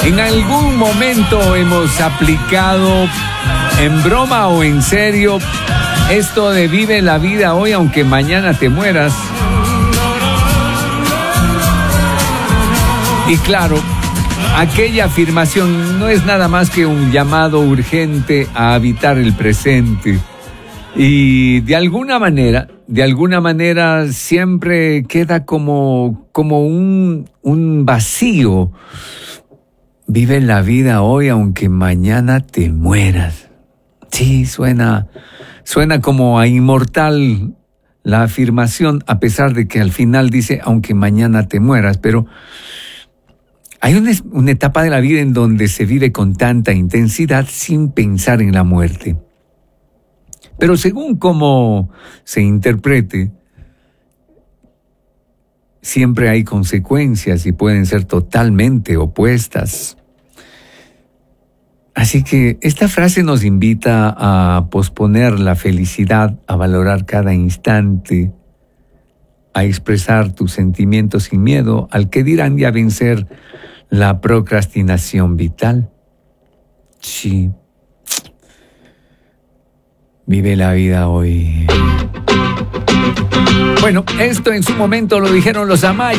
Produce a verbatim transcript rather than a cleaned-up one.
En algún momento hemos aplicado, en broma o en serio, esto de vive la vida hoy aunque mañana te mueras. Y claro, aquella afirmación no es nada más que un llamado urgente a habitar el presente. Y de alguna manera, de alguna manera siempre queda como, como un, un vacío. Vive la vida hoy aunque mañana te mueras. Sí, suena, suena como a inmortal la afirmación, a pesar de que al final dice aunque mañana te mueras, pero hay una, una etapa de la vida en donde se vive con tanta intensidad sin pensar en la muerte. Pero según cómo se interprete, siempre hay consecuencias y pueden ser totalmente opuestas. Así que esta frase nos invita a posponer la felicidad, a valorar cada instante, a expresar tus sentimientos sin miedo al que dirán y a vencer la procrastinación vital. Sí. Vive la vida hoy. Bueno, esto en su momento lo dijeron los Amaya.